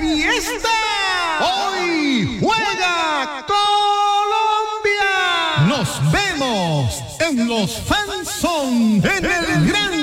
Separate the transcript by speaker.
Speaker 1: fiesta! Hoy juega Colombia. Nos vemos en los Fanson en el Gran